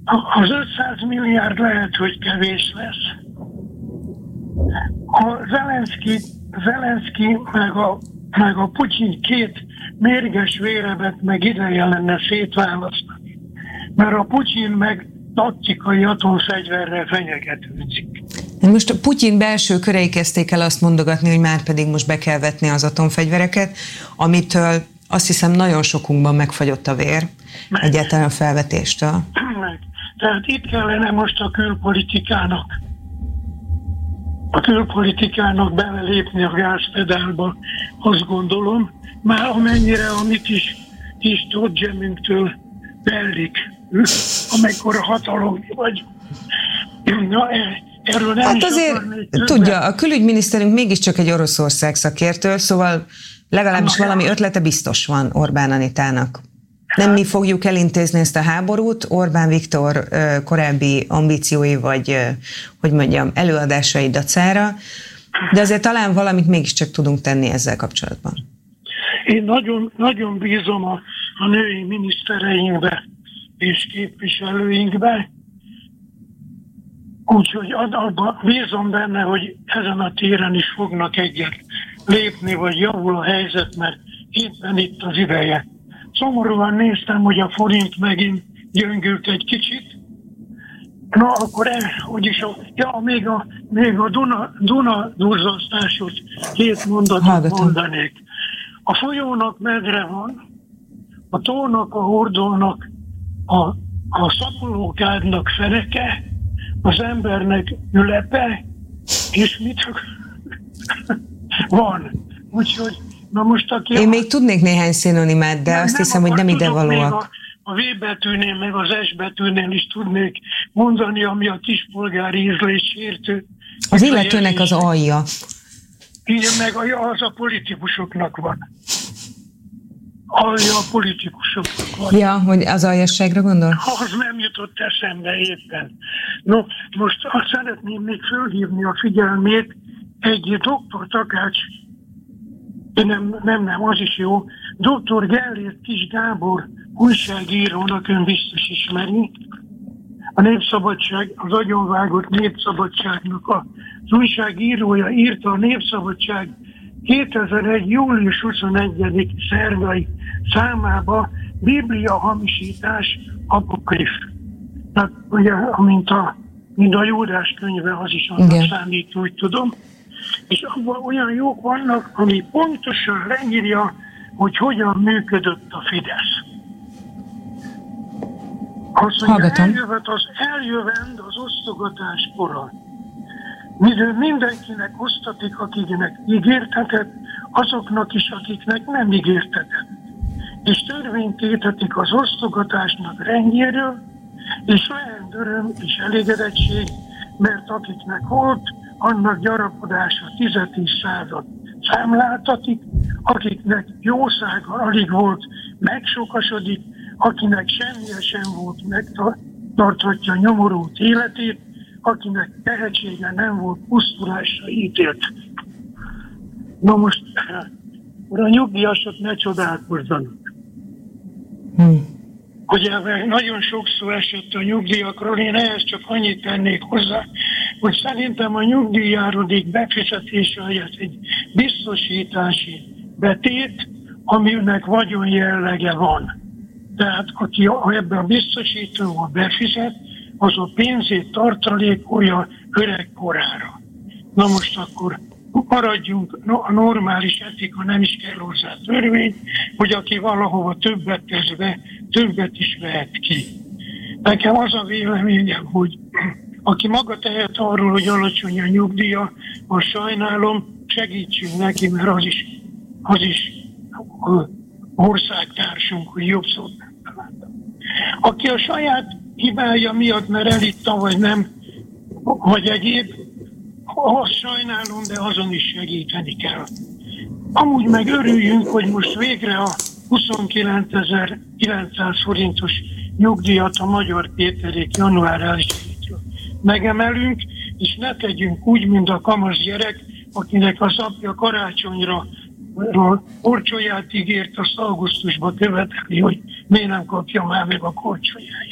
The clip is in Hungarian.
Az 500 milliárd lehet, hogy kevés lesz. A Zelenszky meg a Putyin két mérges vérebet meg ideje lenne szétválasztani. Mert a Putyin meg taktikai atomfegyverrel fenyegetőzik. Most a Putyin belső körei kezdték el azt mondogatni, hogy már pedig most be kell vetni az atomfegyvereket, amitől azt hiszem nagyon sokunkban megfagyott a vér, egyáltalán a felvetéstől. Tehát itt kellene most a külpolitikának belelépni a gázpedálba, azt gondolom, már amennyire amit is Tóth Zsemünktől bellik, amikor a hatalom vagy. Na, erről nem hát azért tudja, a külügyminiszterünk mégiscsak egy Oroszország szakértő, szóval legalábbis valami ötlete biztos van Orbán Anitának. Nem mi fogjuk elintézni ezt a háborút, Orbán Viktor korábbi ambíciói vagy, hogy mondjam, előadásai dacára, de azért talán valamit mégiscsak tudunk tenni ezzel kapcsolatban. Én nagyon, nagyon bízom a női minisztereinkbe és képviselőinkbe, úgyhogy abban bízom benne, hogy ezen a téren is fognak egyet lépni, vagy javul a helyzet, mert éppen itt az ideje. Szomorúan néztem, hogy a forint megint gyöngült egy kicsit. Na, akkor még a Duna duzzasztáshoz 2 mondatot mondanék. A folyónak medre van, a tónak, a hordónak, a szapulókádnak feneke, az embernek ülepe, és mit van. Úgyhogy, na most Én még tudnék néhány szinonimát, de azt hiszem, hogy nem idevalóak. A V betűnél, meg az S betűnél is tudnék mondani, ami a kispolgári ízlés sértő. Az illetőnek az alja. Igen, meg az a politikusoknak van. Alja a politikusoknak van. Ja, hogy az aljasságra gondol? Az nem jutott eszembe éppen. No, most azt szeretném még fölhívni a figyelmét, egy doktor Takács, nem, az is jó, dr. Gellért Kis Gábor újságírónak, ön biztos ismeri, a Népszabadság, az agyonvágott Népszabadságnak az újságírója írta a Népszabadság 2001. július 21. szerdai számába Biblia hamisítás apokrif. Tehát ugye, mint a Júdás könyve, az is annak számít, úgy tudom. És abban olyan jók vannak, ami pontosan leírja, hogy hogyan működött a Fidesz. Azt mondja, eljövend az osztogatás kora. Midő mindenkinek osztatik, akiknek ígértetett, azoknak is, akiknek nem ígértetett. És törvényt tétetik az osztogatásnak rendjéről, és lehet öröm és elégedettség, mert akiknek volt, annak gyarapodása 10-10 század számláltatik, akiknek jószága alig volt, megsokasodik, akinek semmilyen sem volt, megtarthatja nyomorult életét, akinek tehetsége nem volt, pusztulásra ítélt. Na most, a nyugdíjasok ne csodálkozzanak. Ugye nagyon sok szó esett a nyugdíjakról, én ehhez csak annyit tennék hozzá, hogy szerintem a nyugdíjjárulék befizetése helyett egy biztosítási betét, aminek vagyon jellege van. Tehát aki ebben a biztosítóval befizet, az a pénzét tartalékolja öregkorára. Na most akkor maradjunk, a normális etika, nem is kell hozzá törvény, hogy aki valahova többet tesz be, többet is vehet ki. Nekem az a véleményem, hogy aki maga tehet arról, hogy alacsony a nyugdíja, azt sajnálom, segítsünk neki, mert az is országtársunk, hogy jobb szót nem találtam. Aki a saját hibája miatt, mert elitta, vagy nem, vagy egyéb, azt sajnálom, de azon is segíteni kell. Amúgy meg örüljünk, hogy most végre a 29.900 forintos nyugdíjat a Magyar Péterék január 1-től megemelünk, és ne tegyünk úgy, mint a kamasz gyerek, akinek az apja karácsonyra korcsolyát ígért, azt augusztusban követeli, hogy miért nem kapja már meg a korcsolyáját.